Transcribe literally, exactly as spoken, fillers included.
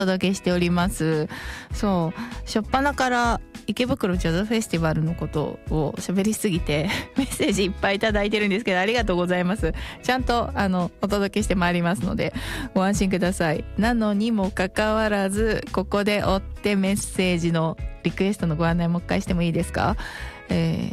お届けしております。そう初っ端から池袋ジャズフェスティバルのことを喋りすぎてメッセージいっぱいいただいてるんですけど、ありがとうございます。ちゃんとあのお届けしてまいりますのでご安心ください。なのにもかかわらず、ここで追ってメッセージのリクエストのご案内もう一回してもいいですか？えー